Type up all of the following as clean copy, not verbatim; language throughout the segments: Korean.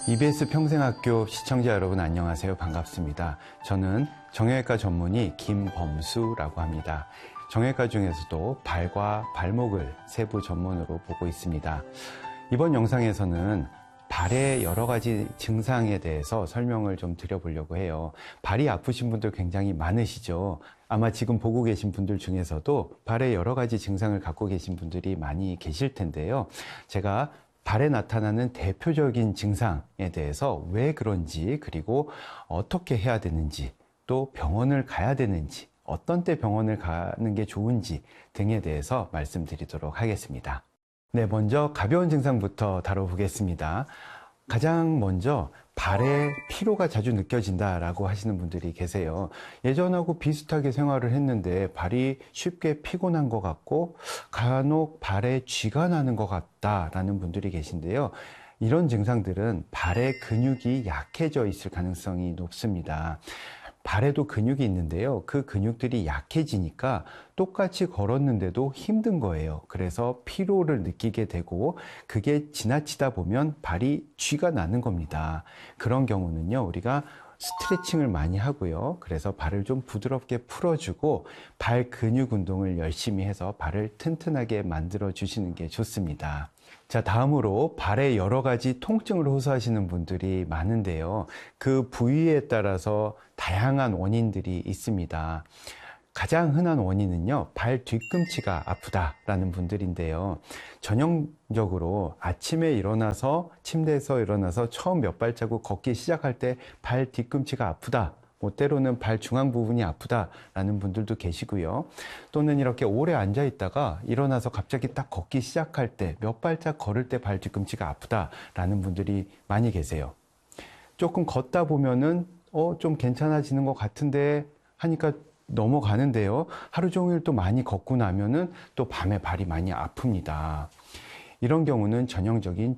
EBS 평생학교 시청자 여러분 안녕하세요. 반갑습니다. 저는 정형외과 전문의 김범수라고 합니다. 정형외과 중에서도 발과 발목을 세부 전문으로 보고 있습니다. 이번 영상에서는 발의 여러 가지 증상에 대해서 설명을 좀 드려보려고 해요. 발이 아프신 분들 굉장히 많으시죠? 아마 지금 보고 계신 분들 중에서도 발의 여러 가지 증상을 갖고 계신 분들이 많이 계실 텐데요. 제가 발에 나타나는 대표적인 증상에 대해서 왜 그런지, 그리고 어떻게 해야 되는지, 또 병원을 가야 되는지, 어떤 때 병원을 가는 게 좋은지 등에 대해서 말씀드리도록 하겠습니다. 네, 먼저 가벼운 증상부터 다뤄보겠습니다. 가장 먼저 발에 피로가 자주 느껴진다라고 하시는 분들이 계세요. 예전하고 비슷하게 생활을 했는데 발이 쉽게 피곤한 것 같고 간혹 발에 쥐가 나는 것 같다라는 분들이 계신데요. 이런 증상들은 발의 근육이 약해져 있을 가능성이 높습니다. 발에도 근육이 있는데요. 그 근육들이 약해지니까 똑같이 걸었는데도 힘든 거예요. 그래서 피로를 느끼게 되고 그게 지나치다 보면 발이 쥐가 나는 겁니다. 그런 경우는요, 우리가 스트레칭을 많이 하고요. 그래서 발을 좀 부드럽게 풀어주고 발 근육 운동을 열심히 해서 발을 튼튼하게 만들어 주시는 게 좋습니다. 자, 다음으로 발에 여러 가지 통증을 호소하시는 분들이 많은데요. 그 부위에 따라서 다양한 원인들이 있습니다. 가장 흔한 원인은요, 발 뒤꿈치가 아프다라는 분들인데요. 전형적으로 아침에 일어나서 침대에서 일어나서 처음 몇 발자국 걷기 시작할 때 발 뒤꿈치가 아프다, 때로는 발 중앙 부분이 아프다라는 분들도 계시고요. 또는 이렇게 오래 앉아 있다가 일어나서 갑자기 딱 걷기 시작할 때 몇 발짝 걸을 때 발 뒤꿈치가 아프다라는 분들이 많이 계세요. 조금 걷다 보면은 좀 괜찮아지는 것 같은데 하니까 넘어가는데요. 하루 종일 또 많이 걷고 나면은 또 밤에 발이 많이 아픕니다. 이런 경우는 전형적인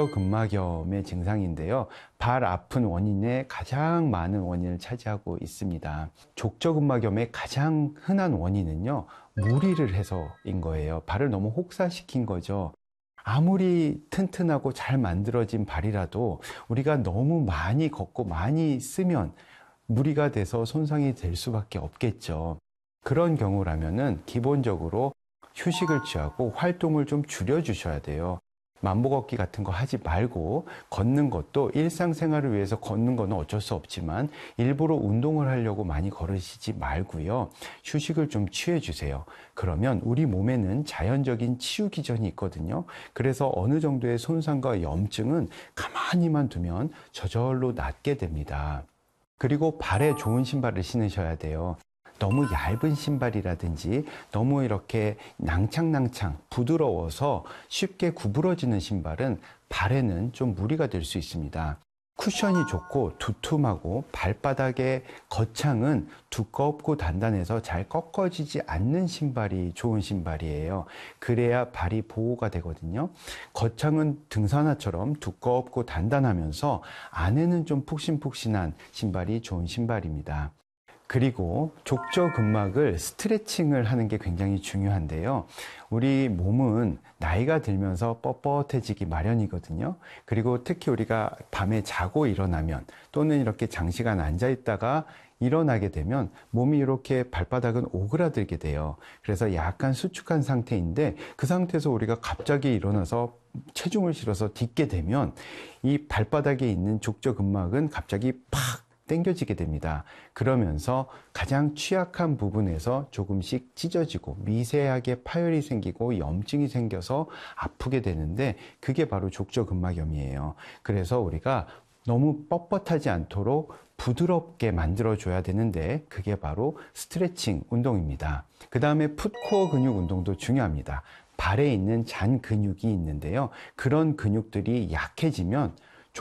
족저근막염의 증상인데요. 발 아픈 원인의 가장 많은 원인을 차지하고 있습니다. 족저근막염의 가장 흔한 원인은요, 무리를 해서인 거예요. 발을 너무 혹사시킨 거죠. 아무리 튼튼하고 잘 만들어진 발이라도 우리가 너무 많이 걷고 많이 쓰면 무리가 돼서 손상이 될 수밖에 없겠죠. 그런 경우라면은 기본적으로 휴식을 취하고 활동을 좀 줄여주셔야 돼요. 만보걷기 같은 거 하지 말고 걷는 것도 일상생활을 위해서 걷는 거는 어쩔 수 없지만 일부러 운동을 하려고 많이 걸으시지 말고요. 휴식을 좀 취해주세요. 그러면 우리 몸에는 자연적인 치유 기전이 있거든요. 그래서 어느 정도의 손상과 염증은 가만히만 두면 저절로 낫게 됩니다. 그리고 발에 좋은 신발을 신으셔야 돼요. 너무 얇은 신발이라든지 너무 이렇게 낭창낭창 부드러워서 쉽게 구부러지는 신발은 발에는 좀 무리가 될 수 있습니다. 쿠션이 좋고 두툼하고 발바닥의 거창은 두껍고 단단해서 잘 꺾어지지 않는 신발이 좋은 신발이에요. 그래야 발이 보호가 되거든요. 거창은 등산화처럼 두껍고 단단하면서 안에는 좀 푹신푹신한 신발이 좋은 신발입니다. 그리고 족저근막을 스트레칭을 하는 게 굉장히 중요한데요. 우리 몸은 나이가 들면서 뻣뻣해지기 마련이거든요. 그리고 특히 우리가 밤에 자고 일어나면 또는 이렇게 장시간 앉아 있다가 일어나게 되면 몸이 이렇게 발바닥은 오그라들게 돼요. 그래서 약간 수축한 상태인데 그 상태에서 우리가 갑자기 일어나서 체중을 실어서 딛게 되면 이 발바닥에 있는 족저근막은 갑자기 팍 당겨지게 됩니다. 그러면서 가장 취약한 부분에서 조금씩 찢어지고 미세하게 파열이 생기고 염증이 생겨서 아프게 되는데 그게 바로 족저근막염이에요. 그래서 우리가 너무 뻣뻣하지 않도록 부드럽게 만들어줘야 되는데 그게 바로 스트레칭 운동입니다. 그 다음에 풋코어 근육 운동도 중요합니다. 발에 있는 잔 근육이 있는데요. 그런 근육들이 약해지면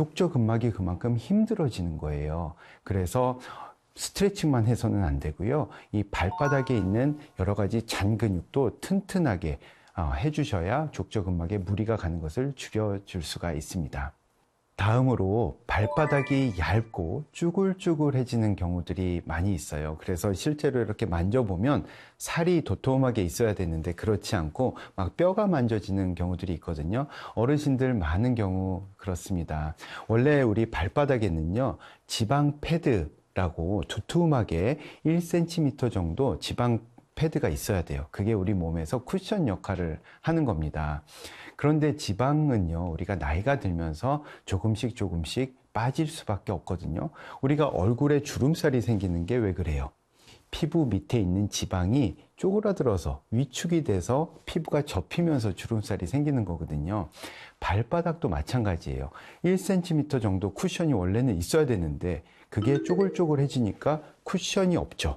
족저근막이 그만큼 힘들어지는 거예요. 그래서 스트레칭만 해서는 안 되고요. 이 발바닥에 있는 여러 가지 잔 근육도 튼튼하게 해주셔야 족저근막에 무리가 가는 것을 줄여줄 수가 있습니다. 다음으로 발바닥이 얇고 쭈글쭈글해지는 경우들이 많이 있어요. 그래서 실제로 이렇게 만져보면 살이 도톰하게 있어야 되는데 그렇지 않고 막 뼈가 만져지는 경우들이 있거든요. 어르신들 많은 경우 그렇습니다. 원래 우리 발바닥에는요, 지방 패드라고 두툼하게 1cm 정도 지방 패드가 있어야 돼요. 그게 우리 몸에서 쿠션 역할을 하는 겁니다. 그런데 지방은요, 우리가 나이가 들면서 조금씩 빠질 수밖에 없거든요. 우리가 얼굴에 주름살이 생기는 게 왜 그래요? 피부 밑에 있는 지방이 쪼그라들어서 위축이 돼서 피부가 접히면서 주름살이 생기는 거거든요. 발바닥도 마찬가지예요. 1cm 정도 쿠션이 원래는 있어야 되는데 그게 쪼글쪼글해지니까 쿠션이 없죠.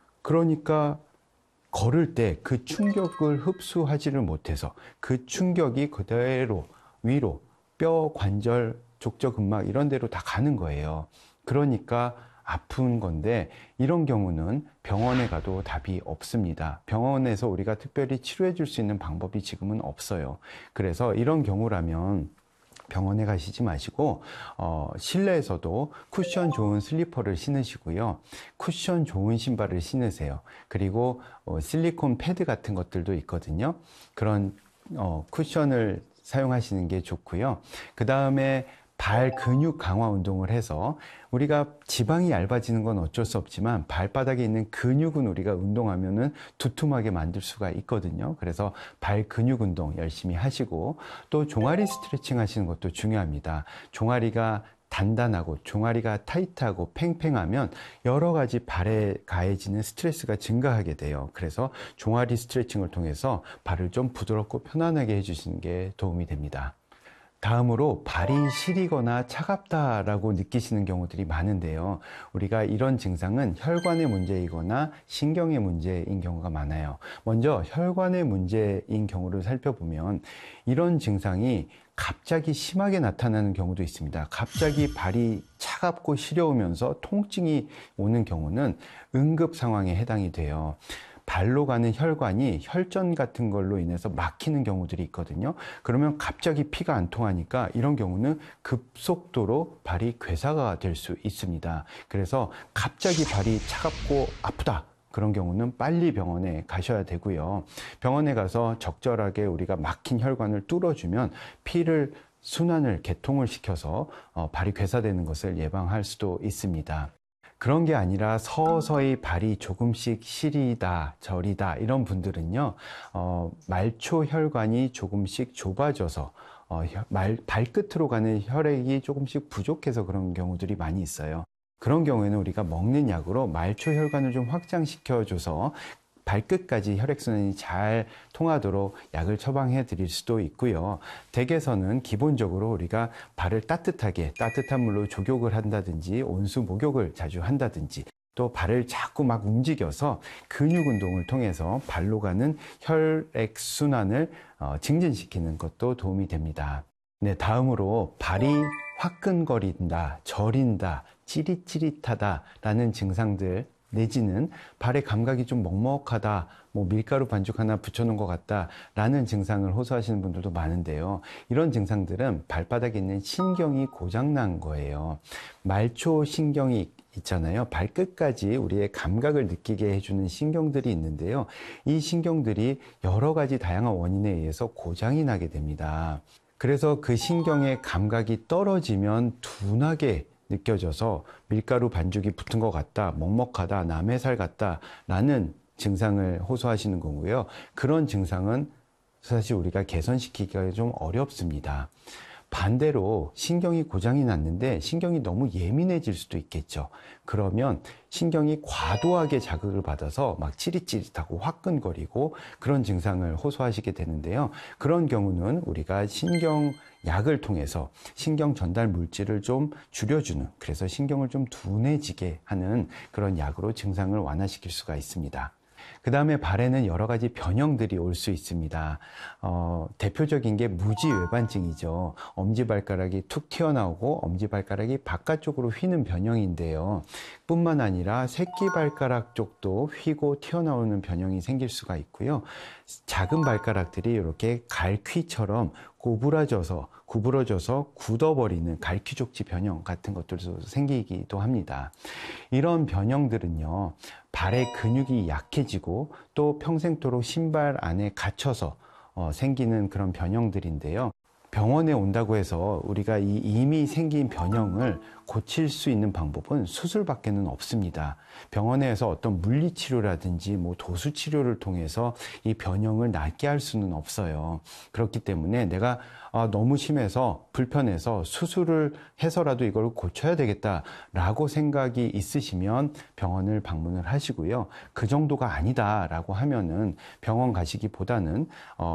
그러니까 걸을 때 그 충격을 흡수하지를 못해서 그 충격이 그대로 위로 뼈, 관절, 족저근막 이런 데로 다 가는 거예요. 그러니까 아픈 건데 이런 경우는 병원에 가도 답이 없습니다. 병원에서 우리가 특별히 치료해 줄 수 있는 방법이 지금은 없어요. 그래서 이런 경우라면 병원에 가시지 마시고 실내에서도 쿠션 좋은 슬리퍼를 신으시고요. 쿠션 좋은 신발을 신으세요. 그리고 실리콘 패드 같은 것들도 있거든요. 그런 쿠션을 사용하시는 게 좋고요. 그 다음에 발 근육 강화 운동을 해서 우리가 지방이 얇아지는 건 어쩔 수 없지만 발바닥에 있는 근육은 우리가 운동하면은 두툼하게 만들 수가 있거든요. 그래서 발 근육 운동 열심히 하시고 또 종아리 스트레칭 하시는 것도 중요합니다. 종아리가 단단하고 종아리가 타이트하고 팽팽하면 여러 가지 발에 가해지는 스트레스가 증가하게 돼요. 그래서 종아리 스트레칭을 통해서 발을 좀 부드럽고 편안하게 해주시는 게 도움이 됩니다. 다음으로 발이 시리거나 차갑다라고 느끼시는 경우들이 많은데요. 우리가 이런 증상은 혈관의 문제이거나 신경의 문제인 경우가 많아요. 먼저 혈관의 문제인 경우를 살펴보면 이런 증상이 갑자기 심하게 나타나는 경우도 있습니다. 갑자기 발이 차갑고 시려우면서 통증이 오는 경우는 응급 상황에 해당이 돼요. 발로 가는 혈관이 혈전 같은 걸로 인해서 막히는 경우들이 있거든요. 그러면 갑자기 피가 안 통하니까 이런 경우는 급속도로 발이 괴사가 될 수 있습니다. 그래서 갑자기 발이 차갑고 아프다. 그런 경우는 빨리 병원에 가셔야 되고요. 병원에 가서 적절하게 우리가 막힌 혈관을 뚫어주면 피를 순환을 개통을 시켜서 발이 괴사되는 것을 예방할 수도 있습니다. 그런 게 아니라 서서히 발이 조금씩 시리다, 저리다 이런 분들은요, 말초 혈관이 조금씩 좁아져서 발끝으로 가는 혈액이 조금씩 부족해서 그런 경우들이 많이 있어요. 그런 경우에는 우리가 먹는 약으로 말초 혈관을 좀 확장시켜줘서 발끝까지 혈액순환이 잘 통하도록 약을 처방해 드릴 수도 있고요. 댁에서는 기본적으로 우리가 발을 따뜻한 물로 조격을 한다든지 온수 목욕을 자주 한다든지 또 발을 자꾸 막 움직여서 근육 운동을 통해서 발로 가는 혈액순환을 증진시키는 것도 도움이 됩니다. 네, 다음으로 발이 화끈거린다, 저린다, 찌릿찌릿하다 라는 증상들 내지는 발의 감각이 좀 먹먹하다, 밀가루 반죽 하나 붙여놓은 것 같다 라는 증상을 호소하시는 분들도 많은데요. 이런 증상들은 발바닥에 있는 신경이 고장난 거예요. 말초 신경이 있잖아요. 발끝까지 우리의 감각을 느끼게 해주는 신경들이 있는데요. 이 신경들이 여러 가지 다양한 원인에 의해서 고장이 나게 됩니다. 그래서 그 신경의 감각이 떨어지면 둔하게 느껴져서 밀가루 반죽이 붙은 것 같다, 먹먹하다, 남의 살 같다 라는 증상을 호소하시는 거고요. 그런 증상은 사실 우리가 개선시키기가 좀 어렵습니다. 반대로 신경이 고장이 났는데 신경이 너무 예민해질 수도 있겠죠. 그러면 신경이 과도하게 자극을 받아서 막 찌릿찌릿하고 화끈거리고 그런 증상을 호소하시게 되는데요. 그런 경우는 우리가 신경약을 통해서 신경 전달 물질을 좀 줄여주는, 그래서 신경을 좀 둔해지게 하는 그런 약으로 증상을 완화시킬 수가 있습니다. 그 다음에 발에는 여러 가지 변형들이 올 수 있습니다. 대표적인 게 무지외반증이죠. 엄지발가락이 툭 튀어나오고 엄지발가락이 바깥쪽으로 휘는 변형인데요. 뿐만 아니라 새끼발가락 쪽도 휘고 튀어나오는 변형이 생길 수가 있고요. 작은 발가락들이 이렇게 갈퀴처럼 구부러져서 굳어버리는 갈퀴족지 변형 같은 것들도 생기기도 합니다. 이런 변형들은요, 발의 근육이 약해지고 또 평생토록 신발 안에 갇혀서 생기는 그런 변형들인데요. 병원에 온다고 해서 우리가 이미 생긴 변형을 고칠 수 있는 방법은 수술밖에는 없습니다. 병원에서 어떤 물리치료라든지 도수치료를 통해서 이 변형을 낫게 할 수는 없어요. 그렇기 때문에 내가 너무 심해서 불편해서 수술을 해서라도 이걸 고쳐야 되겠다라고 생각이 있으시면 병원을 방문을 하시고요. 그 정도가 아니다라고 하면은 병원 가시기보다는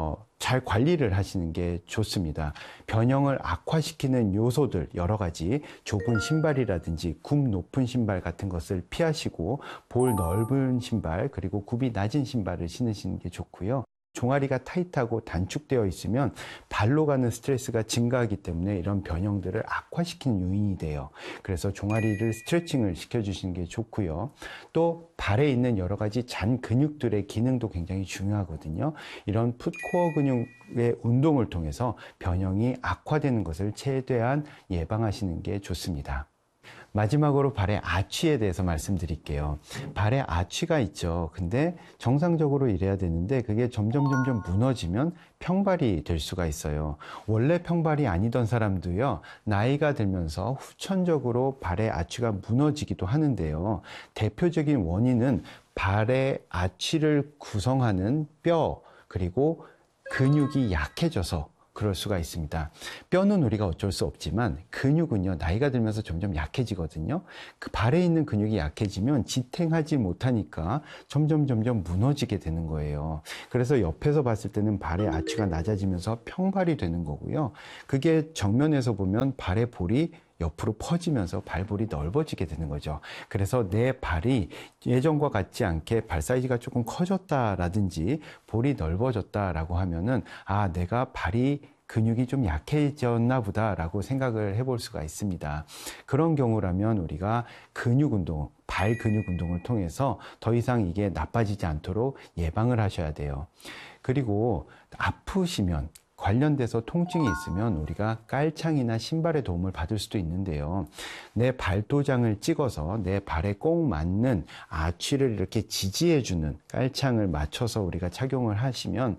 잘 관리를 하시는 게 좋습니다. 변형을 악화시키는 요소들 여러 가지, 좁은 신발이라든지 굽 높은 신발 같은 것을 피하시고 볼 넓은 신발 그리고 굽이 낮은 신발을 신으시는 게 좋고요. 종아리가 타이트하고 단축되어 있으면 발로 가는 스트레스가 증가하기 때문에 이런 변형들을 악화시키는 요인이 돼요. 그래서 종아리를 스트레칭을 시켜주시는 게 좋고요. 또 발에 있는 여러 가지 잔 근육들의 기능도 굉장히 중요하거든요. 이런 풋코어 근육의 운동을 통해서 변형이 악화되는 것을 최대한 예방하시는 게 좋습니다. 마지막으로 발의 아취에 대해서 말씀드릴게요. 발에 아취가 있죠. 근데 정상적으로 이래야 되는데 그게 점점 무너지면 평발이 될 수가 있어요. 원래 평발이 아니던 사람도요, 나이가 들면서 후천적으로 발의 아취가 무너지기도 하는데요. 대표적인 원인은 발의 아취를 구성하는 뼈 그리고 근육이 약해져서 그럴 수가 있습니다. 뼈는 우리가 어쩔 수 없지만 근육은요, 나이가 들면서 점점 약해지거든요. 그 발에 있는 근육이 약해지면 지탱하지 못하니까 점점 무너지게 되는 거예요. 그래서 옆에서 봤을 때는 발의 아치가 낮아지면서 평발이 되는 거고요. 그게 정면에서 보면 발의 볼이 옆으로 퍼지면서 발볼이 넓어지게 되는 거죠. 그래서 내 발이 예전과 같지 않게 발 사이즈가 조금 커졌다라든지 볼이 넓어졌다라고 하면은 내가 발이 근육이 좀 약해졌나 보다라고 생각을 해볼 수가 있습니다. 그런 경우라면 우리가 근육 운동, 발 근육 운동을 통해서 더 이상 이게 나빠지지 않도록 예방을 하셔야 돼요. 그리고 아프시면, 관련돼서 통증이 있으면 우리가 깔창이나 신발의 도움을 받을 수도 있는데요. 내 발도장을 찍어서 내 발에 꼭 맞는 아취를 이렇게 지지해주는 깔창을 맞춰서 우리가 착용을 하시면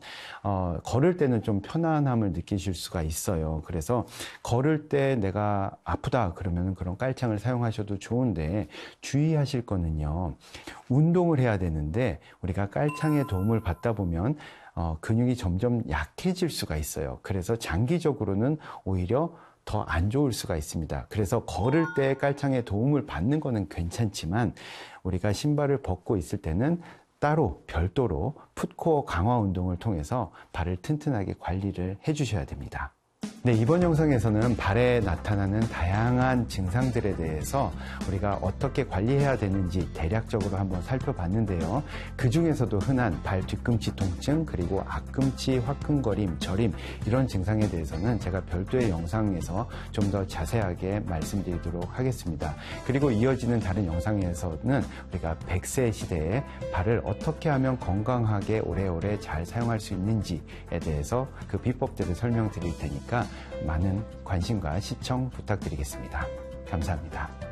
걸을 때는 좀 편안함을 느끼실 수가 있어요. 그래서 걸을 때 내가 아프다 그러면 그런 깔창을 사용하셔도 좋은데, 주의하실 거는요, 운동을 해야 되는데 우리가 깔창의 도움을 받다 보면 근육이 점점 약해질 수가 있어요. 그래서 장기적으로는 오히려 더 안 좋을 수가 있습니다. 그래서 걸을 때 깔창의 도움을 받는 거는 괜찮지만 우리가 신발을 벗고 있을 때는 따로 별도로 풋코어 강화 운동을 통해서 발을 튼튼하게 관리를 해 주셔야 됩니다. 네, 이번 영상에서는 발에 나타나는 다양한 증상들에 대해서 우리가 어떻게 관리해야 되는지 대략적으로 한번 살펴봤는데요. 그 중에서도 흔한 발 뒤꿈치 통증, 그리고 앞꿈치 화끈거림, 저림, 이런 증상에 대해서는 제가 별도의 영상에서 좀 더 자세하게 말씀드리도록 하겠습니다. 그리고 이어지는 다른 영상에서는 우리가 100세 시대에 발을 어떻게 하면 건강하게 오래오래 잘 사용할 수 있는지에 대해서 그 비법들을 설명드릴 테니까 많은 관심과 시청 부탁드리겠습니다. 감사합니다.